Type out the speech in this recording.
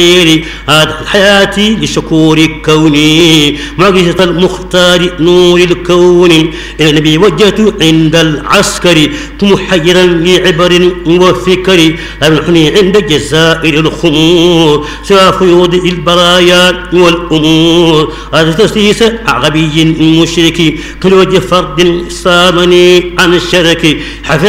هذا حياتي لشكور كوني معجزة المختار نور الكون إلى النبي وجهت عند العسكر محيرا لعبر وفكر أمنحني عند جزائر الخمور سوى فيوض البرايا والأمور هذا تسليس عربي مشرك كل وجه فرد صامني عن الشرك حفظ